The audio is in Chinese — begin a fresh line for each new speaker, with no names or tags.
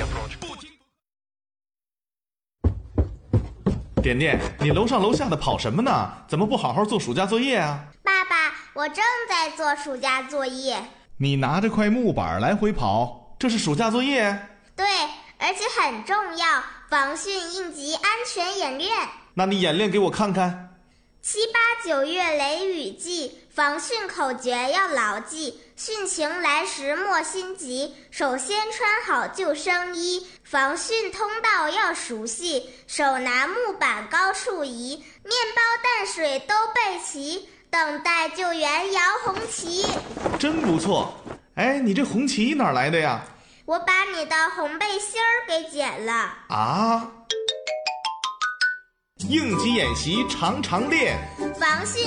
点点，你楼上楼下的跑什么呢？怎么不好好做暑假作业啊？
爸爸，我正在做暑假作业。
你拿着块木板来回跑，这是暑假作业？
对，而且很重要，防汛应急安全演练。
那你演练给我看看。
7、8、9月雷雨季，防汛口诀要牢记。汛情来时莫心急，首先穿好救生衣。防汛通道要熟悉，手拿木板高处移。面包淡水都备齐，等待救援摇红旗。
真不错。哎，你这红旗哪来的呀？
我把你的红背心儿给剪了。
啊！应急演习常常练，
防汛